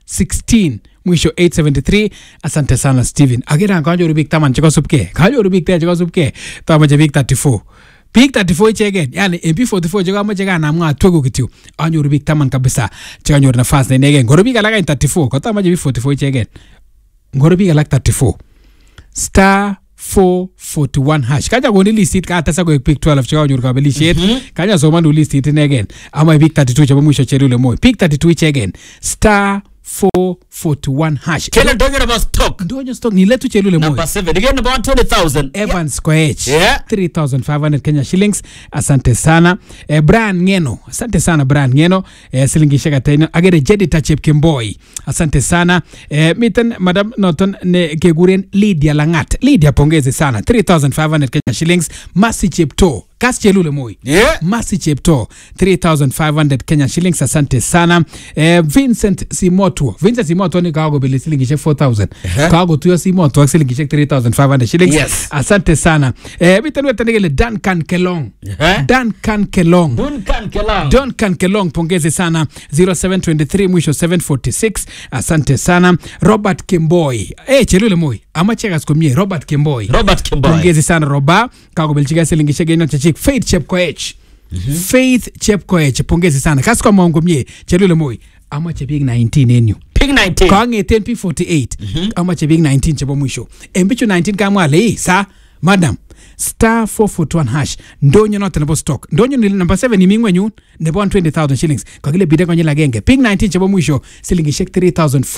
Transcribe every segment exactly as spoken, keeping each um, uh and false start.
sixteen mwisho eight seventy-three. Asante sana Steven. Agira kanyoru bik taman chekosubke. Kanyoru bik te chekosubke. Tamache bik thirty-four. Bik thirty-four ichegen. Yani M P forty-four chekamache kanamwa twego kityo. Anyoru bik taman kabisa chekanyoru nafas ne inegen. Ngoro bik alak thirty-four. Kotamache bik forty-four ichegen. Ngoro bik alak thirty-four. Star four forty-one hash. Kaja koni listit ka atasa ko pick twelve chika nyoru kabelishet. Kaja somanu listit inegen. Ama pick thirty-two chaba mwisho cherule moi. Pick thirty-two ichegen. Star four forty-one hash. Kena donyo na ba stock. Donyo stock ni letu chelule moi. Number seven. Again about twenty thousand. Evans Koech. Yeah. three thousand five hundred Kenya shillings. Asante sana. Eh, Brian Ngeno. Asante sana Brian Ngeno. Eh, silingi shaka tena. Agere Jedi Tachep Kimboi. Asante sana. Eh, miten Madam Norton ne keguren Lydia Langat. Lydia pongeze sana. three thousand five hundred Kenya shillings. Masi Chepto. Kas chelule moi. Yeah. Masi Chepto. three thousand five hundred Kenya shillings. Asante sana. Eh, Vincent Simoto. Vincent Simoto ni kago bili silingi shek four thousand. Uh-huh. Kago tuyo Simoto silingi shek three thousand five hundred shillings. Yes. Asante sana. Eh, mitanu etanegele Duncan Kelong. Uh-huh. Duncan Kelong. Duncan Kelong. Duncan Kelong pongeze sana. zero seven twenty-three mwisho seven forty-six. Asante sana. Robert Kimboi. Eh, chelule moi. Ama cheka sikomie. Robert Kimboi. Robert Kimboi. Pongeze sana Roba. Kago belchiga silingi shek ino chachik. Faith Chepkoech. Mm-hmm. Faith Chepkoech. Pongeze sana. Kasi kwa maungomie. Chelule moi. Ama chepik nineteen enyu. Pig nineteen. Kange ten P forty-eight. Mm-hmm. Ama chepik nineteen chebo mwisho. Embicho nineteen kama le sa madam star four forty-one hash ndonyo note nebo stock. Ndonyo ni number seven ni mingwe nyun nebo one hundred twenty thousand shillings. Kwa kile bide kwenye lagenge. Pig nineteen chebo mwisho silingi shek three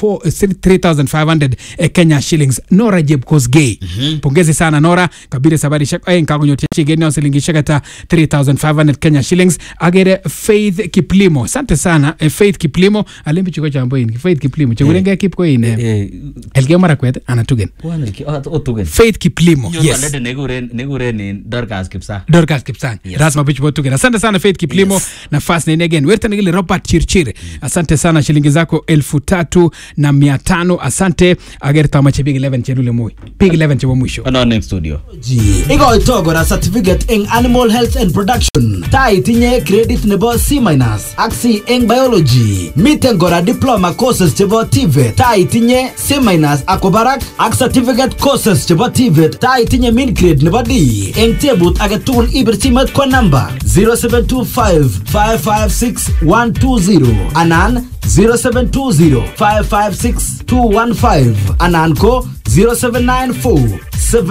thousand five hundred eh, Kenya shillings. Nora Jebkosgei. Mm-hmm. Pongeze sana Nora. Kabire sabari shek eh nkago nyote chigeni na silingi shek ata three thousand five hundred Kenya shillings. Agere Faith Kiplimo. Asante sana eh, Faith Kiplimo. Alembi chiko chambo ini. Faith Kiplimo. Chegurenge kip ko ini. Eh. Elge mara kwete anatugen. Wana ki otugen. Faith Kiplimo. Yes. Alede neguren neguren ni Dorcas Kipsang. Dorcas Kipsang. Yes. Rasma bichi botugen. Asante sana Faith Kiplimo. Yes. Na fast na again. Werta nigile Robert Chirchir. Asante sana shilingi zako elfu tatu na mia tano. Asante. Agere tamache Big eleven chelule moi. Big eleven chebo mwisho. Ano next studio. Igo itogo na certificate in animal health and production. Ta itinye credit nebo C minus. Aksi in biology. Miten gora diploma courses chebo T V E T. Ta itinye C minus akobarak. Ak certificate courses chebo T V E T. Ta itinye min grade nebo D. En tebut age tugul ibirtimet kwa number zero seven two five five five six one two zero anan zero seven two zero five five six two one five anan ko zero seven nine four seven